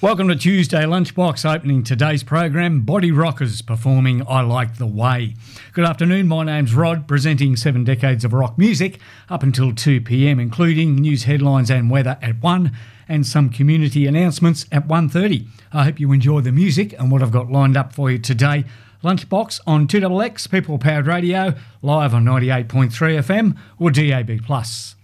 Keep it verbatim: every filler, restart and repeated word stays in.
Welcome to Tuesday Lunchbox. Opening today's program, Body Rockers performing I Like the Way. Good afternoon, my name's Rod, presenting seven decades of rock music up until two p m, including news headlines and weather at one, and some community announcements at one thirty. I hope you enjoy the music and what I've got lined up for you today. Lunchbox on two X X, People Powered Radio, live on ninety-eight point three F M or D A B plus.